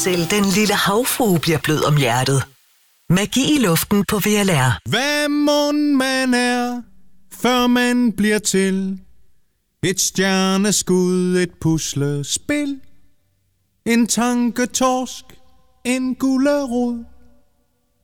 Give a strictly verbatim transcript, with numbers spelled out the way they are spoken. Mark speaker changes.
Speaker 1: Selv den lille havfrue bliver blød om hjertet. Magi i luften på V L R.
Speaker 2: Hvad mon man er, før man bliver til et stjerneskud, et puslespil, en tanketorsk, en gulerod,